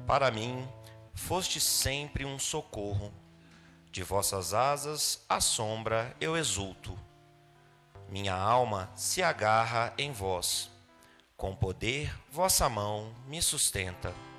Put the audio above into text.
Para mim, foste sempre um socorro. De vossas asas, à sombra, eu exulto. Minha alma se agarra em vós. Com poder, vossa mão me sustenta.